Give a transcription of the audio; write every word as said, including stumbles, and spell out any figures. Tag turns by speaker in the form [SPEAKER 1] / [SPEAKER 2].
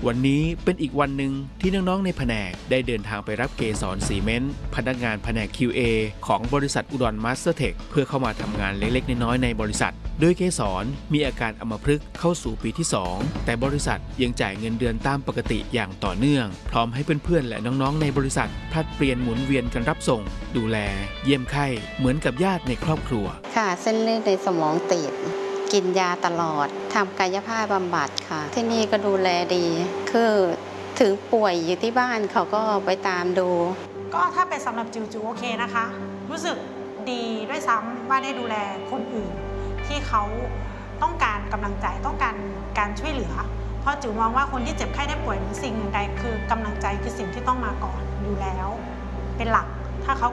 [SPEAKER 1] วันนี้เป็นอีกวันหนึ่งที่น้องๆในแผนกได้เดินทางไปรับเกสรซีเมนต์พนักงานแผนก คิว เอ ของบริษัทอุดรมาสเตอร์เทคเพื่อเข้ามาทำงานเล็กๆน้อยๆในบริษัทโดยเกสรมีอาการอัมพฤกษ์เข้าสู่ปีที่สองแต่บริษัทยังจ่ายเงินเดือนตามปกติอย่างต่อเนื่องพร้อมให้เพื่อนๆและน้องๆในบริษัทผลัดเปลี่ยนหมุนเวียนกันรับส่งดูแลเยี่ยมไข้เหมือนกับญาติในครอบครัว
[SPEAKER 2] ค่ะเส้นเลือดในสมองตีบกินยาตลอดทำกายภาพบำบัดค่ะที่นี่ก็ดูแลดีคือถึงป่วยอยู่ที่บ้านเขาก็ไปตามดู
[SPEAKER 3] ก็ถ้าเป็นสำหรับจิวจิวโอเคนะคะรู้สึกดีด้วยซ้ำว่าได้ดูแลคนอื่นที่เขาต้องการกำลังใจต้องการการช่วยเหลือเพราะจิวมองว่าคนที่เจ็บไข้ได้ป่วยหรือสิ่งหนึ่งใดคือกำลังใจคือสิ่งที่ต้องมาก่อนอยู่แล้วเป็นหลักถ้าเขา